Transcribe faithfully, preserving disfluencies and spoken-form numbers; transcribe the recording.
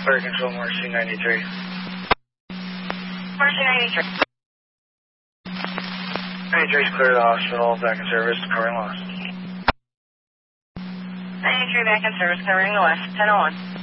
Fire Control, Marcy ninety-three. Marcy ninety-three. ninety-three is clear to the hospital, back in service, covering loss. ninety-three back in service, covering the west, ten oh one.